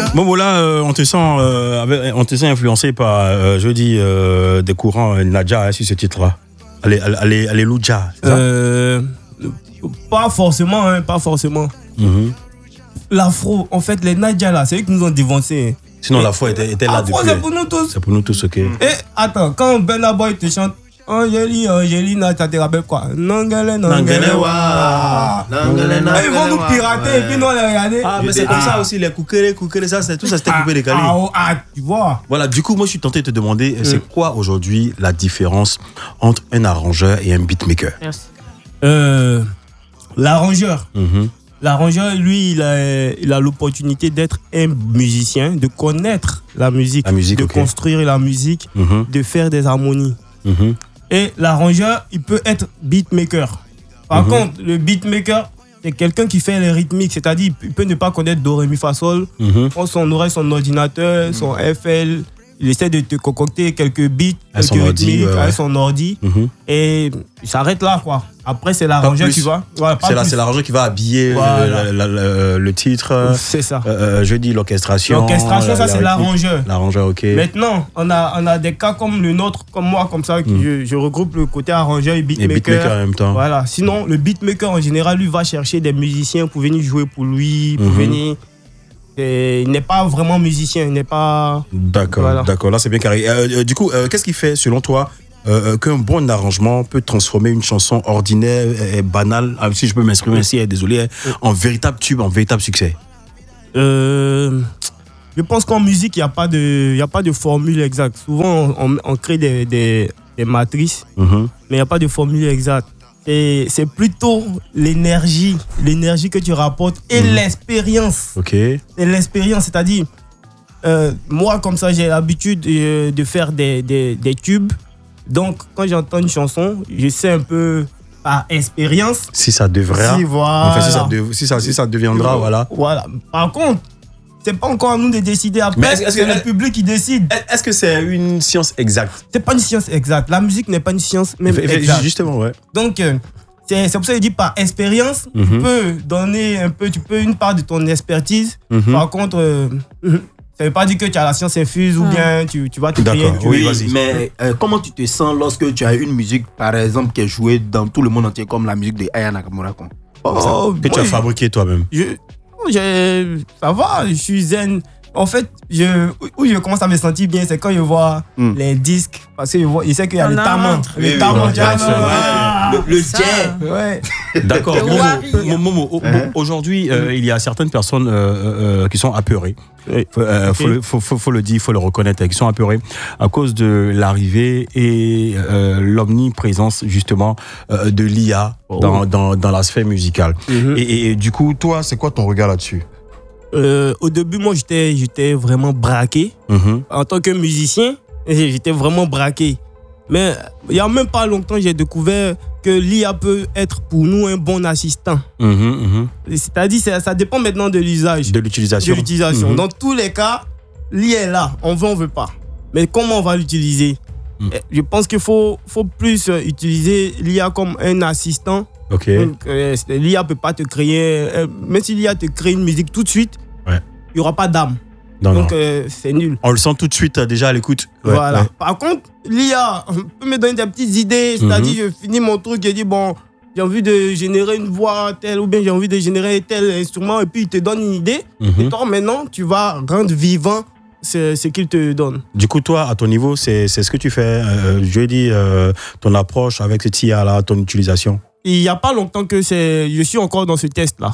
Bon, là, on te sent influencé par, des courants Nadja sur ce titre-là. Allez, Louja. Pas forcément, hein, pas forcément. L'afro, en fait, les Nadja là, c'est eux qui nous ont dévancé. Sinon, l'afro était là depuis. C'est pour nous tous. C'est pour nous tous, ok. Et attends, quand Burna Boy te chante Angelina, ça te rappelle quoi? Nangele wa. Ils vont nous pirater et puis nous on les regarder. Ah, mais c'est comme ça aussi, les koukéré, ça, tout ça c'était coupé décalé. Tu vois. Voilà, du coup, moi je suis tenté de te demander, c'est quoi aujourd'hui la différence entre un arrangeur et un beatmaker? Merci. L'arrangeur. L'arrangeur, lui, il a l'opportunité d'être un musicien, de connaître la musique de construire la musique, de faire des harmonies. Et l'arrangeur, il peut être beatmaker. Par contre, le beatmaker, c'est quelqu'un qui fait les rythmiques, c'est-à-dire il peut ne pas connaître do, ré, mi, fa, sol. Prend son oreille, son ordinateur, son FL, il essaie de te concocter quelques beats, quelques rythmiques avec son ordi. Et il s'arrête là, quoi. Après, c'est l'arrangeur qui va. Voilà, c'est l'arrangeur qui va habiller le titre. C'est ça. Je dis l'orchestration. L'orchestration, ça, c'est l'arrangeur. L'arrangeur, ok. Maintenant, on a des cas comme le nôtre, comme moi, comme ça, je regroupe le côté arrangeur et beatmaker. Et beatmaker en même temps. Voilà. Sinon, le beatmaker, en général, lui, va chercher des musiciens pour venir jouer pour lui, pour venir. Il n'est pas vraiment musicien, il n'est pas. D'accord, d'accord, là c'est bien carré. Du coup, qu'est-ce qui fait, selon toi, qu'un bon arrangement peut transformer une chanson ordinaire et banale, si je peux m'exprimer ainsi, désolé, en véritable tube, en véritable succès? Je pense qu'en musique, il n'y a pas de formule exacte. Souvent, on crée des matrices, mais il n'y a pas de formule exacte. Et c'est plutôt l'énergie que tu rapportes et l'expérience. Ok. Et l'expérience, c'est-à-dire, moi, comme ça, j'ai l'habitude de faire des tubes. Donc, quand j'entends une chanson, je sais un peu par expérience. Si ça devrait. Si ça deviendra, voilà. Par contre, c'est pas encore à nous de décider. Après, c'est le public qui décide. Est-ce que c'est une science exacte? C'est pas une science exacte. La musique n'est pas une science même exacte. Justement, ouais. Donc, c'est pour ça que je dis par expérience, tu peux donner un peu, une part de ton expertise. Par contre, ça veut pas dire que tu as la science infuse ou bien tu vas te créer. Oui, vas-y. Mais comment tu te sens lorsque tu as une musique, par exemple, qui est jouée dans tout le monde entier, comme la musique de Aya Nakamura, que tu as fabriqué toi-même? Ça va, je suis zen. En fait, où je commence à me sentir bien, c'est quand je vois les disques. Parce que je sais qu'il y a le tamant. Le jet. Ouais. D'accord. Aujourd'hui, il y a certaines personnes qui sont apeurées. Faut le dire, il faut le reconnaître, qui sont apeurées à cause de l'arrivée et l'omniprésence justement de l'IA dans la sphère musicale. Et du coup, toi, c'est quoi ton regard là-dessus? Au début, moi, j'étais vraiment braqué. En tant que musicien, j'étais vraiment braqué. Mais il n'y a même pas longtemps, j'ai découvert que l'IA peut être pour nous un bon assistant. C'est-à-dire, ça dépend maintenant de l'usage. De l'utilisation. Dans tous les cas, l'IA est là. On veut pas. Mais comment on va l'utiliser? Je pense qu'il faut plus utiliser l'IA comme un assistant. Ok. Donc, l'IA ne peut pas te créer. Même si l'IA te crée une musique tout de suite, il n'y aura pas d'âme. Donc, c'est nul. On le sent tout de suite déjà à l'écoute. Voilà. Par contre, l'IA peut me donner des petites idées. C'est-à-dire, je finis mon truc et je dis, bon, j'ai envie de générer une voix telle ou bien j'ai envie de générer tel instrument et puis il te donne une idée. Et toi, maintenant, tu vas rendre vivant ce qu'il te donne. Du coup, toi, à ton niveau, c'est ce que tu fais. Je dis ton approche avec cette IA-là, ton utilisation. Il n'y a pas longtemps que je suis encore dans ce test-là.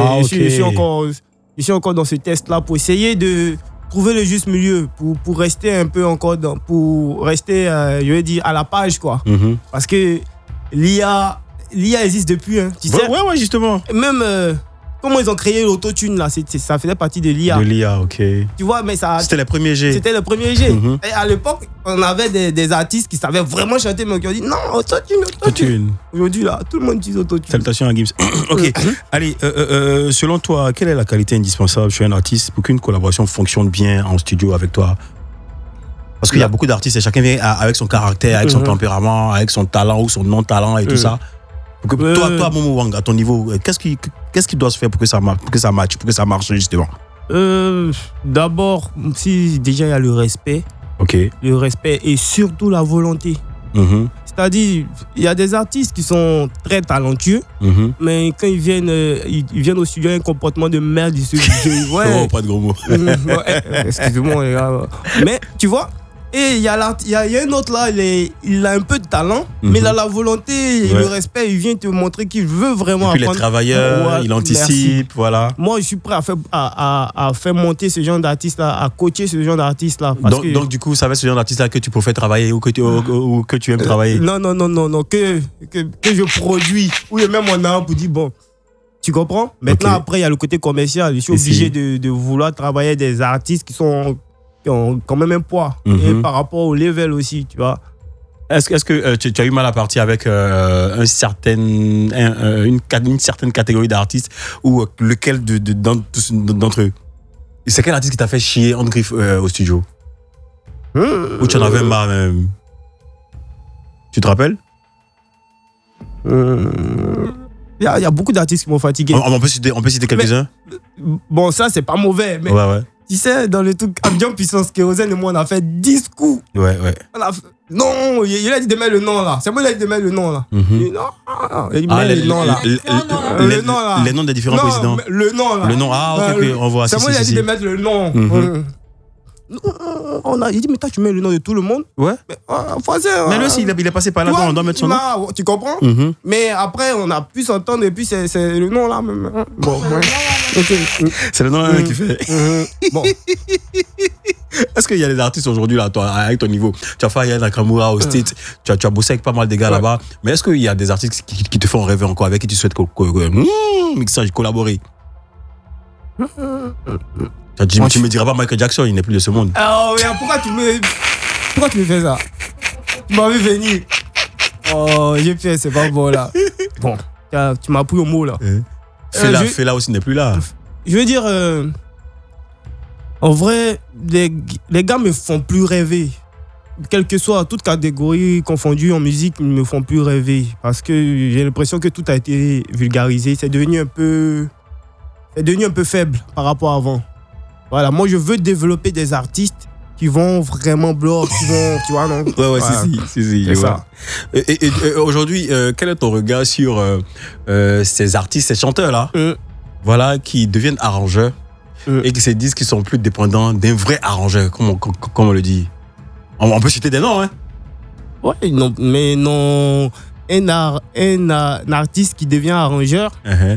Je suis encore dans ce test-là pour essayer de trouver le juste milieu, pour rester un peu encore pour rester, je vais dire, à la page, quoi. Parce que l'IA existe depuis, hein, tu sais. Ouais, justement. Même comment ils ont créé l'autotune, là, ça faisait partie de l'IA. De l'IA, ok. Tu vois, mais ça... C'était les premiers G. Et à l'époque, on avait des artistes qui savaient vraiment chanter, mais qui ont dit non, autotune. Aujourd'hui, là, tout le monde utilise autotune. Salutations à Gims. Ok. Allez, selon toi, quelle est la qualité indispensable chez un artiste pour qu'une collaboration fonctionne bien en studio avec toi? Parce qu'il y a beaucoup d'artistes et chacun vient avec son caractère, avec son tempérament, avec son talent ou son non-talent et tout ça. Toi, Momo Wang, à ton niveau, qu'est-ce qui doit se faire pour que ça matche, pour que ça marche justement? D'abord, si déjà il y a le respect. Ok. Le respect et surtout la volonté. C'est-à-dire, il y a des artistes qui sont très talentueux, mais quand ils viennent au studio, il y a un comportement de merde. Ouais. Oh, pas de gros mots. Excusez-moi, les gars. Mais tu vois, et il y a un autre là, il a un peu de talent, mais il a la volonté et le respect. Il vient te montrer qu'il veut vraiment apprendre. Et puis les travailleurs, il anticipe, voilà. Moi, je suis prêt à faire monter ce genre d'artiste-là, à coacher ce genre d'artiste-là. Donc, du coup, ça va être ce genre d'artiste-là que tu préfères travailler ou que tu aimes travailler? Non, que je produis. Ou même on a pour dire, bon, tu comprends? Maintenant, après, il y a le côté commercial. Je suis obligé de vouloir travailler des artistes qui ont quand même un poids et par rapport au level aussi, tu vois. Est-ce que tu as eu mal à partir avec une certaine catégorie d'artistes ou lequel d'entre eux? C'est quel artiste qui t'a fait chier en griffe au studio? Ou tu en avais marre même? Tu te rappelles? Il y a beaucoup d'artistes qui m'ont fatigué. On peut citer quelques-uns? Bon, ça, c'est pas mauvais. Mais ouais. Tu sais, dans le truc Abidjan Puissance Kérosène, moi, on a fait 10 coups. Ouais. Non, il a dit de mettre le nom là. C'est moi qui a dit de mettre le nom là. Il dit non, il a dit le nom là. Le nom là. Les noms des différents présidents. Le nom là. Le nom, ok, on voit. C'est moi qui a dit de mettre le nom. Il dit, mais toi, tu mets le nom de tout le monde. Ouais. Mais lui aussi, il est passé par là, on doit mettre son nom. Tu comprends? Mais après, on a pu s'entendre et puis c'est le nom là même. Bon, c'est le nom là qui fait. Bon. Est-ce qu'il y a des artistes aujourd'hui, là, toi, avec ton niveau? Tu as fait Aya Nakamura au State, tu as bossé avec pas mal de gars là-bas. Mais est-ce qu'il y a des artistes qui te font rêver encore, avec qui tu souhaites collaborer? Tu me diras pas Michael Jackson, il n'est plus de ce monde. Oh, mais pourquoi tu me fais ça? Tu m'as vu venir. Oh, j'ai fait, c'est pas bon là. Bon, tu m'as pris au mot là. Fela aussi n'est plus là. Je veux dire, en vrai, les gars me font plus rêver. Quelle que soit toute catégorie confondue en musique, ils me font plus rêver. Parce que j'ai l'impression que tout a été vulgarisé. C'est devenu un peu faible par rapport à avant. Voilà, moi je veux développer des artistes qui vont vraiment bloquer, qui vont, tu vois, non? Ouais, voilà. si. C'est ça. Et aujourd'hui, quel est ton regard sur ces artistes, ces chanteurs-là, voilà, qui deviennent arrangeurs et qui se disent qu'ils sont plus dépendants d'un vrai arrangeur, comme on le dit? On peut citer des noms, hein? Ouais, non, mais non. Un artiste qui devient arrangeur,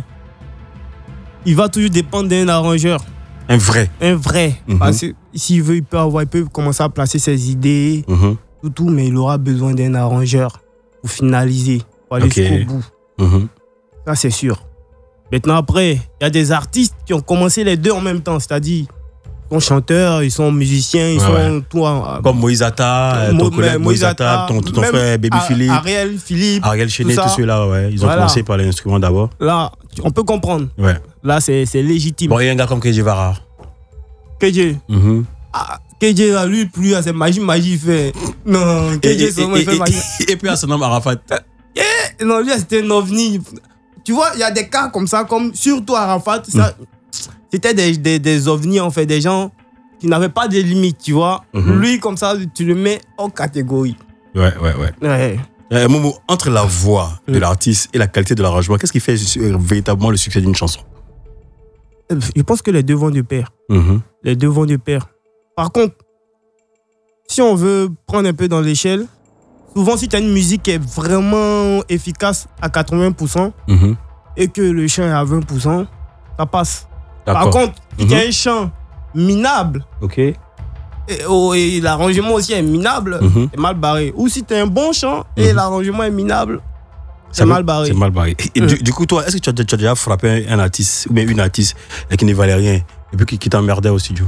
il va toujours dépendre d'un arrangeur. Un vrai. Parce que s'il veut, il peut commencer à placer ses idées, tout, mais il aura besoin d'un arrangeur pour finaliser, pour aller jusqu'au bout. Ça, c'est sûr. Maintenant, après, il y a des artistes qui ont commencé les deux en même temps, c'est-à-dire, ils sont chanteurs, ils sont musiciens, ils sont tout. Comme Moïse Atta, ton collègue Moïse Atta, ton frère Baby Philippe. Ariel Chenet, tous ceux-là, ils ont commencé par l'instrument d'abord. Là, on peut comprendre. Ouais. Là, c'est légitime. Bon, il y a un gars comme KJ Vara. KJ. KJ, là, lui, plus à ses magie fait. Non, KJ, seulement, il fait magie. Et puis à son nom, Arafat. Non, lui, c'était un ovni. Tu vois, il y a des cas comme ça, comme surtout Arafat, ça, c'était des ovnis, en fait, des gens qui n'avaient pas de limites, tu vois. Lui, comme ça, tu le mets en catégorie. Ouais. Momo, entre la voix de l'artiste et la qualité de l'arrangement, qu'est-ce qui fait véritablement le succès d'une chanson? Je pense que les deux vont de pair. Les deux vont de pair. Par contre, si on veut prendre un peu dans l'échelle, souvent si tu as une musique qui est vraiment efficace à 80% et que le chant est à 20%, ça passe. Par contre, si tu as un chant minable, et l'arrangement aussi est minable, c'est mal barré. Ou si tu as un bon chant et l'arrangement est minable, c'est mal barré. C'est mal barré. Et du coup, toi, est-ce que tu as déjà frappé un artiste ou bien une artiste qui ne valait rien et puis qui t'emmerdait au studio?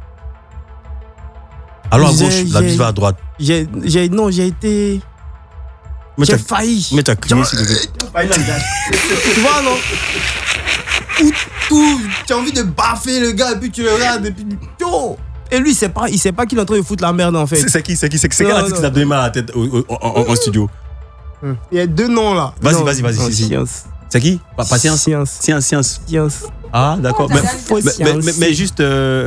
Alors à gauche, la bise va à droite. J'ai été. J'ai failli. Mais t'as crié si tu vois, non? Tout, tu as envie de baffer le gars et puis tu le regardes et puis. Et lui, il sait pas qu'il est en train de foutre la merde en fait. C'est quel artiste qui t'a donné mal à la tête en studio? Il y a deux noms là. Vas-y. C'est qui? Patience. Science. Ah, d'accord. Mais juste.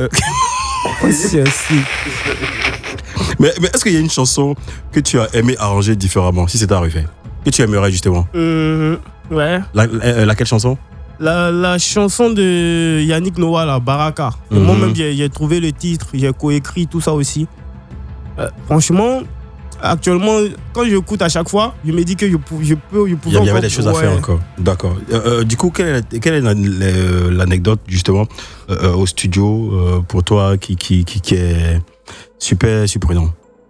Mais est-ce qu'il y a une chanson que tu as aimé arranger différemment, si c'est arrivé? Que tu aimerais justement? Ouais. Laquelle chanson? La chanson de Yannick Noah, la Baraka. Moi-même, j'ai trouvé le titre, j'ai coécrit tout ça aussi. Franchement, actuellement, quand j'écoute à chaque fois, je me dis que je pouvais. Il y avait des choses à faire encore. D'accord. Du coup, quelle est l'anecdote justement au studio pour toi qui est super surprenant?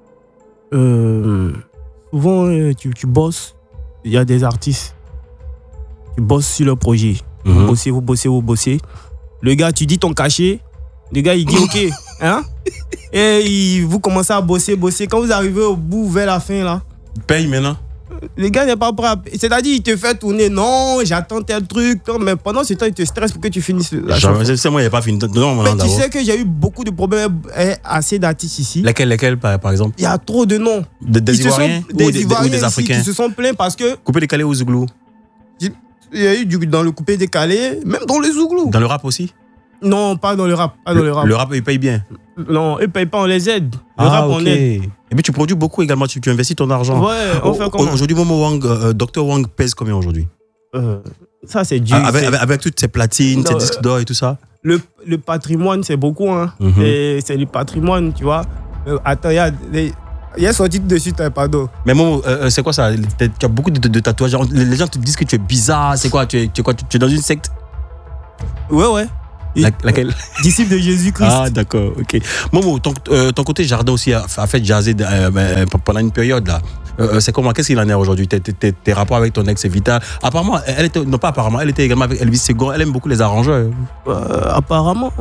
Souvent, tu bosses, il y a des artistes. Tu bosses sur le projet. Vous bossez. Le gars, tu dis ton cachet. Le gars, il dit OK. Hein? Et vous commencez à bosser. Quand vous arrivez au bout, vers la fin, là. Paye maintenant. Le gars n'est pas prêt. C'est-à-dire, il te fait tourner. Non, j'attends tel truc. Mais pendant ce temps, il te stresse pour que tu finisses la chanson. C'est moi, il n'y a pas fini. Non, mais tu sais que j'ai eu beaucoup de problèmes assez d'artistes ici. Lesquels, par exemple? Il y a trop de noms. Des Ivoiriens ou des Africains qui se sont plaints parce que... Coupé décalé ou Zouglou? Il y a eu dans le coupé décalé, même dans les Zouglou. Dans le rap aussi? Non, pas dans le rap. Le rap, il paye bien? Non, il paye pas, on les aide. Le rap, on aide. Et puis tu produis beaucoup également, tu investis ton argent. Ouais, on fait comment? Aujourd'hui, Momo Wang, Dr Wang pèse combien aujourd'hui? Ça, c'est dur. Avec toutes ces platines, ces disques d'or et tout ça? Le patrimoine, c'est beaucoup. Hein. C'est le patrimoine, tu vois. Attends, il y a son titre dessus, pardon. Mais Momo, c'est quoi ça? Tu as beaucoup de tatouages. Les gens te disent que tu es bizarre. C'est quoi? Tu es dans une secte? Ouais. Laquelle? Disciple de Jésus-Christ. Ah, d'accord, ok. Momo, ton côté jardin aussi a fait jaser pendant une période là. C'est comment? Qu'est-ce qu'il en est aujourd'hui? Tes rapports avec ton ex Vita. Apparemment, elle était également avec Elvis Segon. Elle aime beaucoup les arrangeurs. Apparemment.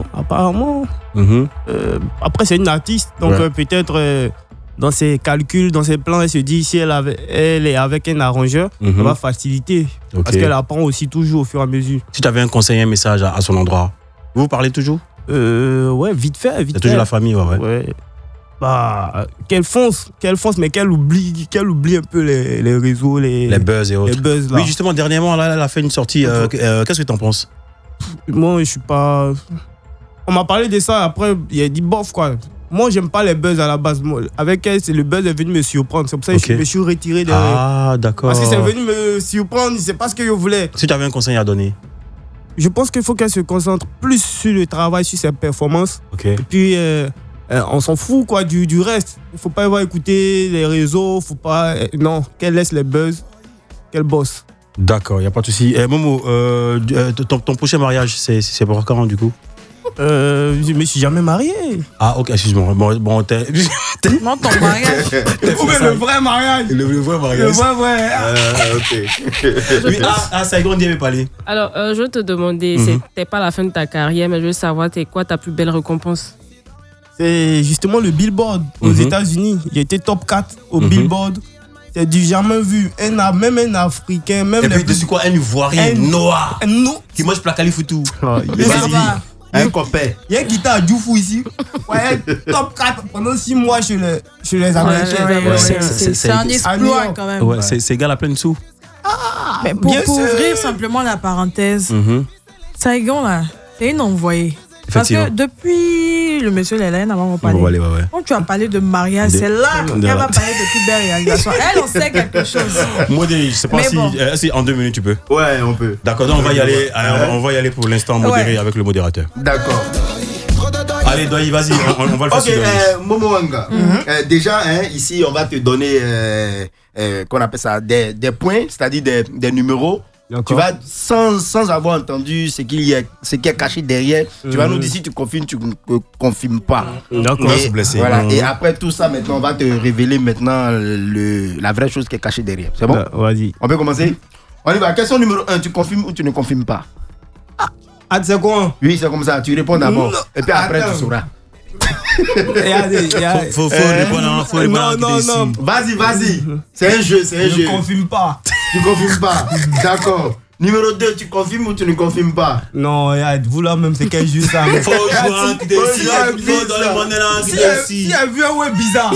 Après, c'est une artiste, donc peut-être dans ses calculs, dans ses plans, elle se dit si elle est avec un arrangeur, ça va faciliter. Parce qu'elle apprend aussi toujours au fur et à mesure. Si tu avais un conseil, un message à son endroit, vous parlez toujours? Ouais, vite fait. C'est toujours la famille, ouais. Bah, qu'elle fonce, mais qu'elle oublie un peu les réseaux, les buzz et autres. Les buzz, là. Oui, justement, dernièrement, là, elle a fait une sortie. Qu'est-ce que tu en penses? Moi, je suis pas... On m'a parlé de ça, après, il a dit bof, quoi. Moi, j'aime pas les buzz à la base. Moi, avec elle, le buzz est venu me surprendre. C'est pour ça que je me suis retiré de... Ah, d'accord. Parce que c'est venu me surprendre, c'est pas ce que je voulais. Si tu avais un conseil à donner? Je pense qu'il faut qu'elle se concentre plus sur le travail, sur ses performances. Et puis, on s'en fout quoi, du reste. Il ne faut pas avoir écouter les réseaux. Faut pas, non, qu'elle laisse les buzz, qu'elle bosse. D'accord, il n'y a pas de souci. Momo, ton prochain mariage, c'est pour quand du coup? Je me suis jamais marié. Ah, ok, excuse-moi. Bon, non, ton mariage. Le vrai mariage. Le vrai mariage. Le vrai. Ok. Oui, Saigon, on y avait parlé. Alors, je veux te demander, c'était pas la fin de ta carrière, mais je veux savoir, c'est quoi ta plus belle récompense? C'est justement le Billboard aux États-Unis. J'ai été top 4 au Billboard. C'est du jamais vu. Même un Africain, même. Et puis, dessus quoi? Un Ivoirien noir. Qui mange placali foutou. Un copain. Il y a un guitare à Djoufou ici. Ouais, top 4 pendant 6 mois chez les Américains. C'est un exploit quand même. Ouais, c'est égal à plein de sous. Mais pour ouvrir simplement la parenthèse, Saigon, là, c'est une envoyée. Parce que depuis le monsieur Lélène, avant de parler, quand tu as parlé de mariage, c'est là qu'elle va parler de toute belle réalisation. Elle, on sait quelque chose. Moi, je ne sais pas si en 2 minutes tu peux. Ouais, on peut. D'accord, donc on va y aller pour l'instant modéré avec le modérateur. D'accord. Allez, Doyi, vas-y, on va le faire. Ok, Momo Wanga. Déjà, ici, on va te donner, qu'on appelle ça, des points, c'est-à-dire des numéros. Tu vas, sans avoir entendu ce qui est caché derrière, tu vas nous dire si tu confirmes, tu ne confirmes pas. D'accord, blessé. Voilà. Et après tout ça, maintenant, on va te révéler maintenant la vraie chose qui est cachée derrière. C'est bon? Vas-y. On peut commencer? On y va. Question numéro 1, tu confirmes ou tu ne confirmes pas? C'est quoi? Oui, c'est comme ça. Tu réponds d'abord. Et puis après, tu sauras. Faut répondre. Non. Vas-y. C'est un jeu. Je ne confirme pas. Tu confirmes pas. D'accord. Numéro 2, tu confirmes ou tu ne confirmes pas? Non, vous là même, c'est quel jeu ça? Faut jouer faut dans le monde là. Si elle veut, ouais, bizarre.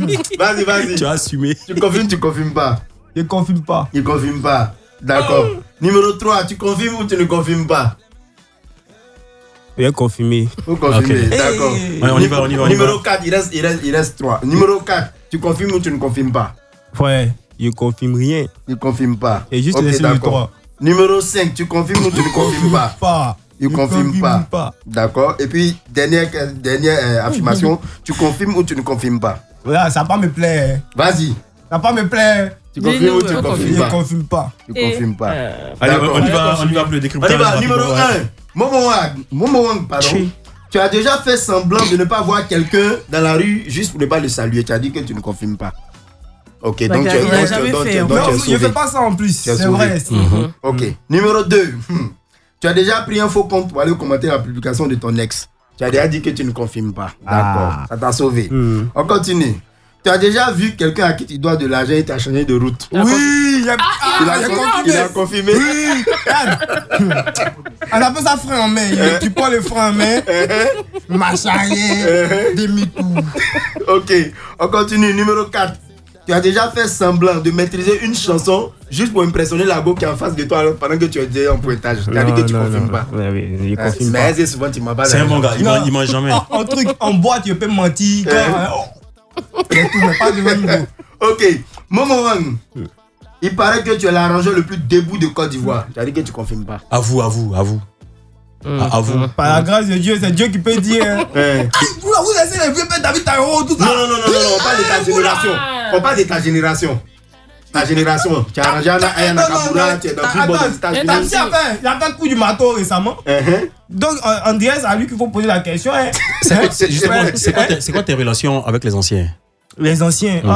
Vas-y. Tu as assumé. Tu confirmes pas? Je confirme pas. Il confirme pas. D'accord. Numéro 3, tu confirmes ou tu ne confirmes pas? Il a confirmé. Vous confirmez, d'accord. On y va. Numéro 4, il reste 3. Numéro 4, tu confirmes ou tu ne confirmes pas? Ouais, je confirme rien. Il ne confirme pas. Et juste laisser le 3. Numéro 5, tu confirmes ou tu ne confirmes pas? Il ne confirme pas. D'accord. Et puis, dernière affirmation, tu confirmes ou tu ne confirmes pas? Voilà, ça va pas me plaire. Vas-y. Ça va pas me plaire. Tu confirmes ou tu ne confirmes pas? Je confirme pas. Tu ne confirmes pas. Allez, on y va pour le décryptage. On y va. Numéro 1. Momo Wang, pardon. Tu as déjà fait semblant de ne pas voir quelqu'un dans la rue juste pour ne pas le saluer. Tu as dit que tu ne confirmes pas. Ok, donc tu as jamais fait. Je ne fais pas ça en plus. C'est vrai. Ok. Numéro 2. Tu as déjà pris un faux compte pour aller commenter la publication de ton ex. Tu as déjà dit que tu ne confirmes pas. D'accord. Ça t'a sauvé. On continue. Tu as déjà vu quelqu'un à qui tu dois de l'argent et tu as changé de route. Oui, il a confirmé. Oui. On appelle ça frein en main. Tu prends le frein en main, machin, demi-tour. Ok, on continue. Numéro 4. Tu as déjà fait semblant de maîtriser une chanson juste pour impressionner la go qui est en face de toi pendant que tu es en pointage. Tu as dit que tu ne confirmes pas. Oui, je confirme pas. Mais souvent, tu m'as pas. C'est un bon gars, il mange jamais. Un truc en boîte, tu peux mentir. Mais pas de même niveau. Ok, Momo Wang, il paraît que tu es l'arrangeur le plus debout de Côte d'Ivoire. Tu as dit que tu ne confirmes pas. Avoue. Par la grâce de Dieu, c'est Dieu qui peut dire. Vous laissez les vieux pères David Taïro, tout ça. Non, on parle de ta génération. On parle de ta génération. Ta génération. Tu as arrangé Aya Nakamura, tu es dans plus bon des États-Unis. Il a fait coup du marteau récemment. Donc, on dirait c'est à lui qu'il faut poser la question. C'est quoi tes relations avec les anciens? Les anciens.